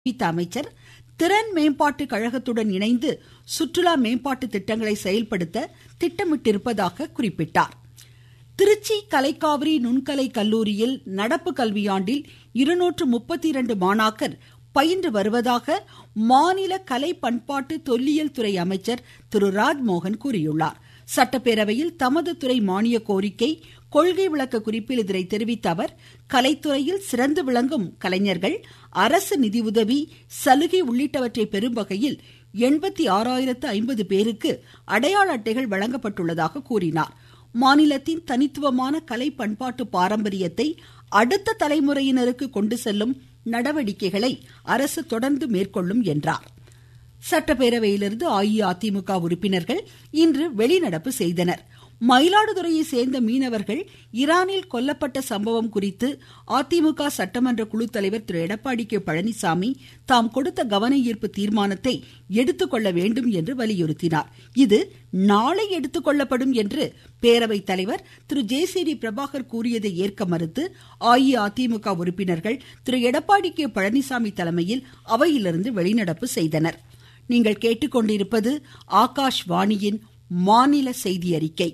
தெரிவித்த அமைச்சர், திறன் மேம்பாட்டு கழகத்துடன் இணைந்து சுற்றுலா மேம்பாட்டு திட்டங்களை செயல்படுத்த திட்டமிட்டிருப்பதாக குறிப்பிட்டார். திருச்சி கலைக்காவிரி நுண்கலை கல்லூரியில் நடப்பு கல்வியாண்டில் 232 மாணாக்கர் பயின்று வருவதாக மாநில கலை பண்பாட்டு தொல்லியல் துறை அமைச்சர் திரு ராஜ்மோகன் கூறியுள்ளார். சட்டப்பேரவையில் தமது துறை மானிய கோரிக்கை கொள்கை விளக்க குறிப்பில் இதனை தெரிவித்த அவர், கலைத்துறையில் சிறந்து விளங்கும் கலைஞர்கள் அரசு நிதியுதவி, சலுகை உள்ளிட்டவற்றை பெறும் வகையில் 86,050 பேருக்கு அடையாள அட்டைகள் வழங்கப்பட்டுள்ளதாக கூறினார். மாநிலத்தின் தனித்துவமான கலை பண்பாட்டு பாரம்பரியத்தை அடுத்த தலைமுறையினருக்கு கொண்டு செல்லும் நடவடிக்கைகளை அரசு தொடர்ந்து மேற்கொள்ளும் என்றார். சட்டப்பேரவையிலிருந்து அஇஅதிமுக உறுப்பினர்கள் இன்று வெளிநடப்பு செய்தனர். மயிலாடுதுறையை சேர்ந்த மீனவர்கள் ஈரானில் கொல்லப்பட்ட சம்பவம் குறித்து அதிமுக சட்டமன்ற குழு தலைவர் திரு எடப்பாடி கே பழனிசாமி தாம் கொடுத்த கவன ஈர்ப்பு தீர்மானத்தை எடுத்துக்கொள்ள வேண்டும் என்று வலியுறுத்தினார். இது நாளை எடுத்துக்கொள்ளப்படும் என்று பேரவைத் தலைவர் திரு ஜே.சி.டி. பிரபாகர் கூறியதை ஏற்க மறுத்து அஇஅதிமுக உறுப்பினர்கள் திரு எடப்பாடி கே பழனிசாமி தலைமையில் அவையிலிருந்து வெளிநடப்பு செய்தனர். நீங்கள் கேட்டுக்கொண்டிருப்பது ஆகாஷ்வாணியின் மாநில செய்தி அறிக்கை.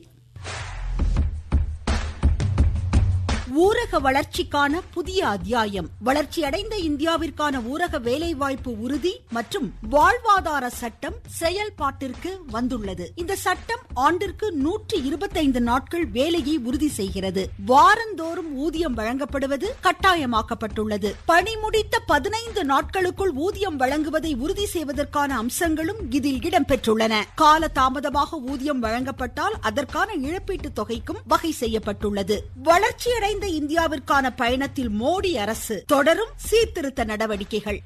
ஊரக வளர்ச்சிக்கான புதிய அத்தியாயம். வளர்ச்சியடைந்த இந்தியாவிற்கான ஊரக வேலைவாய்ப்பு உறுதி மற்றும் வாழ்வாதார சட்டம் செயல்பாட்டிற்கு வந்துள்ளது. இந்த சட்டம் ஆண்டிற்கு 125 நாட்கள் வேலையை உறுதி செய்கிறது. வாரந்தோறும் ஊதியம் வழங்கப்படுவது கட்டாயமாக்கப்பட்டுள்ளது. பணி முடித்த 15 நாட்களுக்குள் ஊதியம் வழங்குவதை உறுதி செய்வதற்கான அம்சங்களும் இதில் இடம்பெற்றுள்ளன. கால தாமதமாக ஊதியம் வழங்கப்பட்டால் அதற்கான இழப்பீட்டு தொகைக்கும் வகை செய்யப்பட்டுள்ளது. வளர்ச்சியடைந்த இந்தியாவிற்கான பயணத்தில் மோடி அரசு தொடரும் சீர்திருத்த நடவடிக்கைகள்.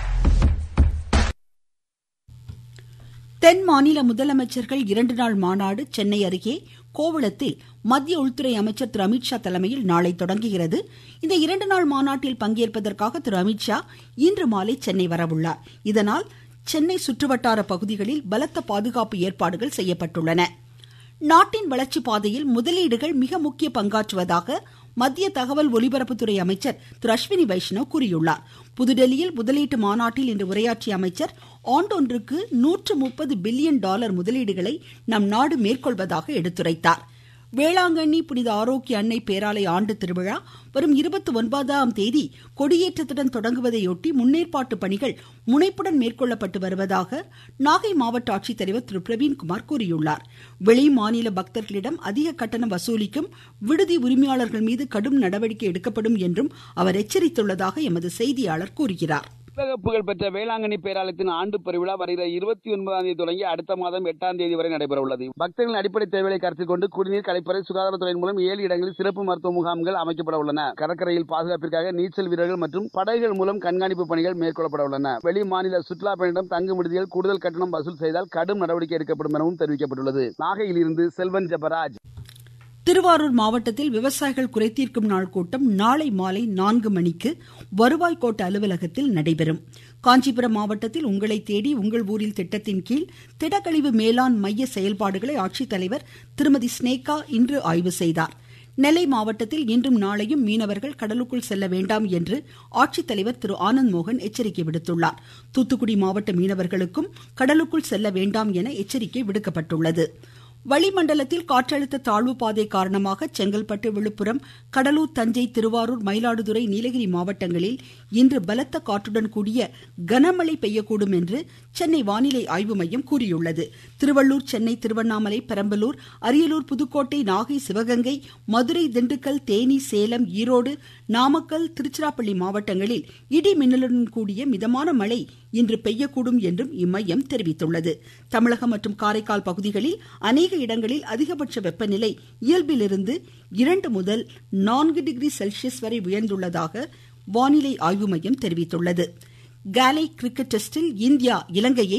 தென் மாநில முதலமைச்சர்கள் 2 நாள் மாநாடு சென்னை அருகே கோவளத்தில் மத்திய உள்துறை அமைச்சர் திரு அமித்ஷா தலைமையில் நாளை தொடங்குகிறது. இந்த 2 நாள் மாநாட்டில் பங்கேற்பதற்காக திரு அமித்ஷா இன்று மாலை சென்னை வரவுள்ளார். இதனால் சென்னை சுற்றுவட்டார பகுதிகளில் பலத்த பாதுகாப்பு ஏற்பாடுகள் செய்யப்பட்டுள்ளன. நாட்டின் வளர்ச்சி பாதையில் முதலீடுகள் மிக முக்கிய பங்காற்றுவதாக மத்திய தகவல் ஒலிபரப்புத்துறை அமைச்சர் திரு அஸ்வினி வைஷ்ணவ் கூறியுள்ளார். புதுடெல்லியில் முதலீட்டு மாநாட்டில் இன்று உரையாற்றிய அமைச்சர், ஆண்டொன்றுக்கு $130 பில்லியன் முதலீடுகளை நம் நாடு மேற்கொள்வதாக எடுத்துரைத்தார். வேளாங்கண்ணி புனித ஆரோக்கிய அன்னை பேராலய ஆண்டு திருவிழா வரும் 29ஆம் தேதி கொடியேற்றத்துடன் தொடங்குவதையொட்டி முன்னேற்பாட்டு பணிகள் முனைப்புடன் மேற்கொள்ளப்பட்டு வருவதாக நாகை மாவட்ட ஆட்சித்தலைவர் திரு பிரவீன்குமார் கூறியுள்ளார். வெளி மாநில பக்தர்களிடம் அதிக கட்டணம் வசூலிக்கும் விடுதி உரிமையாளர்கள் மீது கடும் நடவடிக்கை எடுக்கப்படும் என்றும் அவர் எச்சரித்துள்ளதாக எமது செய்தியாளர் கூறுகிறார். புகழ்பெற்ற வேளாங்கண்ணி பேராலயத்தின் ஆண்டு பெருவிழா வருகிற 29ஆம் தேதி தொடங்கி அடுத்த மாதம் 8ஆம் தேதி வரை நடைபெற உள்ளது. பக்தர்களின் அடிப்படை தேவைகளை கருத்தில் கொண்டு குடிநீர், கழிப்பறை, சுகாதாரத்துறையின் மூலம் 7 இடங்களில் சிறப்பு மருத்துவ முகாம்கள் அமைக்கப்பட உள்ளன. கடற்கரையில் பாதுகாப்பிற்காக நீச்சல் வீரர்கள் மற்றும் படகுகள் மூலம் கண்காணிப்பு பணிகள் மேற்கொள்ளப்பட உள்ளன. வெளி மாநில சுற்றுலா பயணிடம் தங்கும் விடுதிகள் கூடுதல் கட்டணம் வசூல் செய்தால் கடும் நடவடிக்கை எடுக்கப்படும் எனவும் தெரிவிக்கப்பட்டுள்ளது. நாகையிலிருந்து செல்வன் ஜெபராஜ். திருவாரூர் மாவட்டத்தில் விவசாயிகள் குறைதீர்க்கும் நாள் கூட்டம் நாளை மாலை 4 மணிக்கு வருவாய் கோட்ட அலுவலகத்தில் நடைபெறும். காஞ்சிபுரம் மாவட்டத்தில் உங்களை தேடி உங்கள் ஊரில் திட்டத்தின் கீழ் திடக்கழிவு மேலாண் மைய செயல்பாடுகளை ஆட்சித்தலைவர் திருமதி ஸ்னேகா இன்று ஆய்வு செய்தார். நெல்லை மாவட்டத்தில் இன்றும் நாளையும் மீனவர்கள் கடலுக்குள் செல்ல வேண்டாம் என்று ஆட்சித்தலைவர் திரு ஆனந்த் மோகன் எச்சரிக்கை விடுத்துள்ளார். தூத்துக்குடி மாவட்ட மீனவர்களுக்கும் கடலுக்குள் செல்ல வேண்டாம் என எச்சரிக்கை விடுக்கப்பட்டுள்ளது. வளிமண்டலத்தில் காற்றழுத்த தாழ்வு பாதை காரணமாக செங்கல்பட்டு, விழுப்புரம், கடலூர், தஞ்சை, திருவாரூர், மயிலாடுதுறை, நீலகிரி மாவட்டங்களில் இன்று பலத்த காற்றுடன் கூடிய கனமழை பெய்யக்கூடும் என்று சென்னை வானிலை ஆய்வு மையம் கூறியுள்ளது. திருவள்ளூர், சென்னை, திருவண்ணாமலை, பெரம்பலூர், அரியலூர், புதுக்கோட்டை, நாகை, சிவகங்கை, மதுரை, திண்டுக்கல், தேனி, சேலம், ஈரோடு, நாமக்கல், திருச்சிராப்பள்ளி மாவட்டங்களில் இடி மின்னலுடன் கூடிய மிதமான மழை இன்று பெய்யக்கூடும் என்றும் இம்மையம் தெரிவித்துள்ளது. தமிழகம் மற்றும் காரைக்கால் பகுதிகளில் அநேக இடங்களில் அதிகபட்ச வெப்பநிலை இயல்பிலிருந்து 2 முதல் 4 டிகிரி செல்சியஸ் வரை உயர்ந்துள்ளதாக வானிலை ஆய்வு மையம் தெரிவித்துள்ளது. காலை கிரிக்கெட் டெஸ்டில் இந்தியா இலங்கையை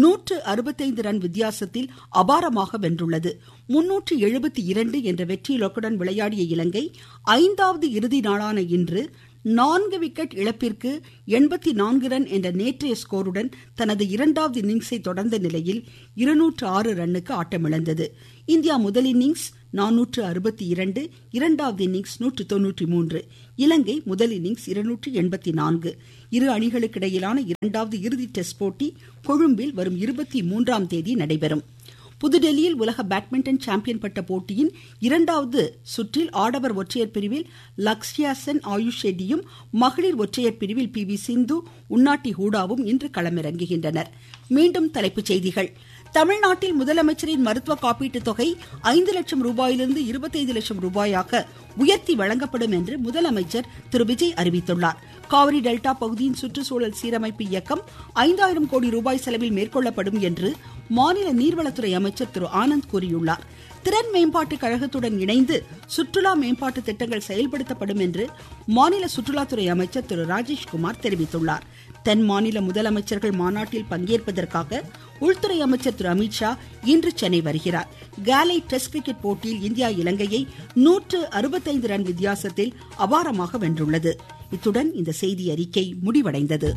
165 ரன் வித்தியாசத்தில் அபாரமாக வென்றுள்ளது. 372 என்ற வெற்றி இலக்குடன் விளையாடிய இலங்கை 5வது இறுதி நாளான இன்று 4 விக்கெட் இழப்பிற்கு 84 ரன் என்ற நேற்றைய ஸ்கோருடன் தனது இரண்டாவது இன்னிங்ஸை தொடர்ந்த நிலையில் 206 ரன்னுக்கு ஆட்டமிழந்தது. இந்தியா முதல் இன்னிங்ஸ் 462, இரண்டாவது இன்னிங்ஸ் 193. இலங்கை முதல் இன்னிங்ஸ் 284. இரு அணிகளுக்கிடையிலான இரண்டாவது இறுதி டெஸ்ட் போட்டி கொழும்பில் வரும் 23ஆம் தேதி நடைபெறும். புதுடெல்லியில் உலக பேட்மிண்டன் சாம்பியன் பட்ட போட்டியின் இரண்டாவது சுற்றில் ஆடவர் ஒற்றையர் பிரிவில் லக்ஷ்யா சென், ஆயுஷ் ஷெட்டியும், மகளிர் ஒற்றையர் பிரிவில் PV சிந்து, உன்னாட்டி ஹூடாவும் இன்று களமிறங்குகின்றனர். மீண்டும் தலைப்புச் செய்திகள். தமிழ்நாட்டில் முதலமைச்சரின் மருத்துவ காப்பீட்டு தொகை 5 லட்சம் ரூபாயிலிருந்து 25 லட்சம் ரூபாயாக உயர்த்தி வழங்கப்படும் என்று முதலமைச்சர் திரு விஜய் அறிவித்துள்ளார். காவிரி டெல்டா பகுதியின் சுற்றுச்சூழல் சீரமைப்பு இயக்கம் 5000 கோடி ரூபாய் செலவில் மேற்கொள்ளப்படும் என்று மாநில நீர்வளத்துறை அமைச்சர் திரு ஆனந்த் கூறியுள்ளார். திறன் மேம்பாட்டு கழகத்துடன் இணைந்து சுற்றுலா மேம்பாட்டு திட்டங்கள் செயல்படுத்தப்படும் என்று மாநில சுற்றுலாத்துறை அமைச்சர் திரு ராஜேஷ்குமார் தெரிவித்துள்ளார். தென் மாநில முதலமைச்சர்கள் மாநாட்டில் பங்கேற்பதற்காக உள்துறை அமைச்சர் திரு அமித்ஷா இன்று சென்னை வருகிறார். காலை டெஸ்ட் கிரிக்கெட் போட்டியில் இந்தியா இலங்கையை 165 ரன் வித்தியாசத்தில் அபாரமாக வென்றுள்ளது. இத்துடன் இந்த செய்தி அறிக்கை முடிவடைந்தது.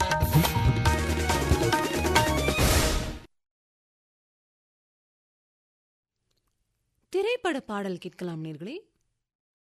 திரைப்பட பாடல் கேட்கலாம் நேர்களே.